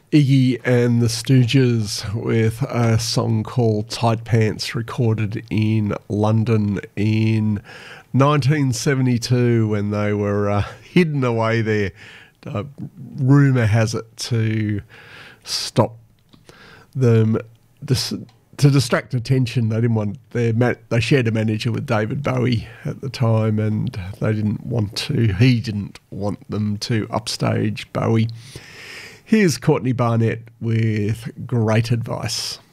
Iggy and the Stooges with a song called Tight Pants, recorded in London in 1972 when they were hidden away there. Rumour has it to stop them, to distract attention. They didn't want they shared a manager with David Bowie at the time, and he didn't want them to upstage Bowie. Here's Courtney Barnett with Great Advice.